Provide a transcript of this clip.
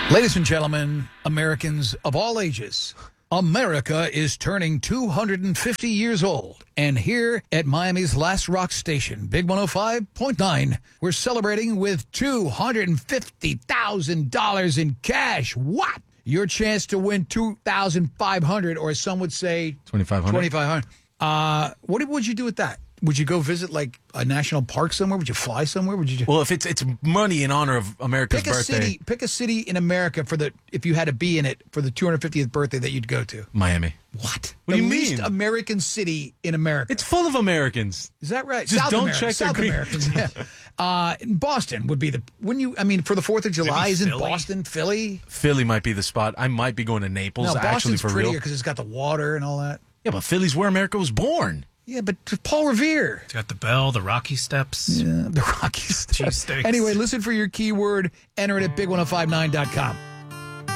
Ladies and gentlemen, Americans of all ages, America is turning 250 years old. And here at Miami's last rock station, Big 105.9, we're celebrating with $250,000 in cash. What? Your chance to win $2,500, or some would say $2,500. $2,500. What would you do with that? Would you go visit like a national park somewhere? Would you fly somewhere? Would you? Well, if it's money in honor of America's birthday, pick a city in America if you had to be in it for the 250th birthday that you'd go to. Miami. What? What do you mean? The least American city in America. It's full of Americans. Is that right? Just don't check South their Americans. Yeah. Boston would be wouldn't you? I mean, for the 4th of July, isn't Philly? Boston, Philly? Philly might be the spot. I might be going to Naples. No, actually, Boston's for prettier real. because it's got the water and all that. Yeah, but Philly's where America was born. Yeah, but Paul Revere. It's got the bell, the Rocky Steps. Yeah, the Rockies. Cheesesteaks. Anyway, listen for your keyword. Enter it at big1059.com.